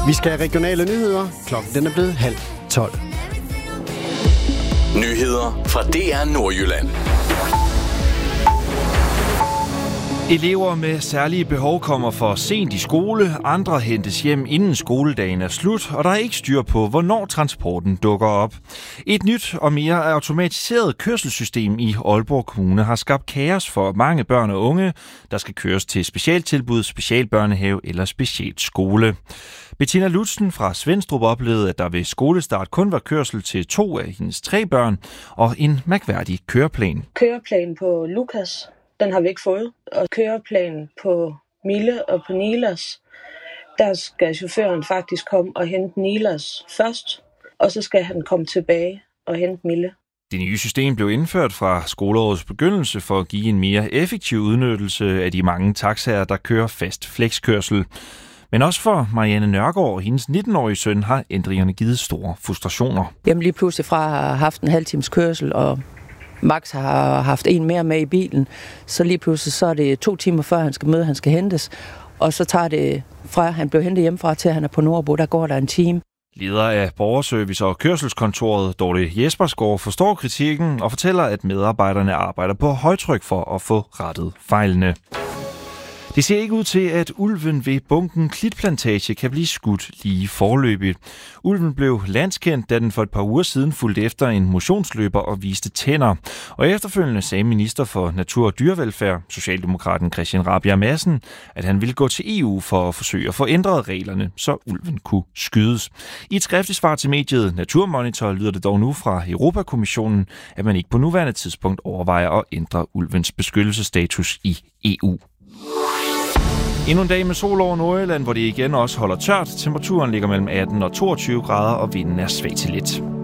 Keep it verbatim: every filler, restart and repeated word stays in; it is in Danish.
Vi skal have regionale nyheder. Klokken den er blevet halv tolv. Nyheder fra D R Nordjylland. Elever med særlige behov kommer for sent i skole, andre hentes hjem inden skoledagen er slut, og der er ikke styr på, hvornår transporten dukker op. Et nyt og mere automatiseret kørselssystem i Aalborg Kommune har skabt kaos for mange børn og unge, der skal køres til specialtilbud, specialbørnehave eller specialskole. Bettina Lutzen fra Svendstrup oplevede, at der ved skolestart kun var kørsel til to af hendes tre børn og en mærkværdig køreplan. Køreplan på Lukas, den har vi ikke fået. Og køreplan på Mille og på Nilas, der skal chaufføren faktisk komme og hente Nilas først, og så skal han komme tilbage og hente Mille. Det nye system blev indført fra skoleårets begyndelse for at give en mere effektiv udnyttelse af de mange taxaer, der kører fast flexkørsel. Men også for Marianne Nørgaard og hendes nitten-årige søn har ændringerne givet store frustrationer. Jamen lige pludselig fra at have haft en halv times kørsel, og Max har haft en mere med i bilen, så lige pludselig så er det to timer før han skal møde, han skal hentes, og så tager det fra han blev hentet hjemmefra til han er på Nordbo, der går der en time. Leder af borgerservice og kørselskontoret Dorte Jespersgaard forstår kritikken og fortæller, at medarbejderne arbejder på højtryk for at få rettet fejlene. Det ser ikke ud til, at ulven ved Bunken Klitplantage kan blive skudt lige forløbigt. Ulven blev landskendt, da den for et par uger siden fulgte efter en motionsløber og viste tænder. Og efterfølgende sagde minister for Natur- og Dyrevelfærd, Socialdemokraten Christian Rabjerg Madsen, at han ville gå til E U for at forsøge at få ændret reglerne, så ulven kunne skydes. I et skriftligt svar til mediet Naturmonitor lyder det dog nu fra Europakommissionen, at man ikke på nuværende tidspunkt overvejer at ændre ulvens beskyttelsesstatus i E U. Endnu en dag med sol over Nordjylland, hvor det igen også holder tørt. Temperaturen ligger mellem atten og toogtyve grader, og vinden er svag til let.